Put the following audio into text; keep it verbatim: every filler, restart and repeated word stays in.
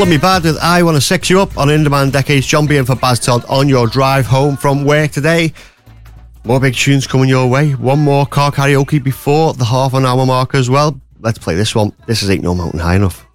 Love Me Bad with I Wanna Sex You Up on In Demand Decades. John B and for Baz Todd on your drive home from work today. More big tunes coming your way. One more car karaoke before the half an hour mark as well. Let's play this one. This is Ain't No Mountain High Enough.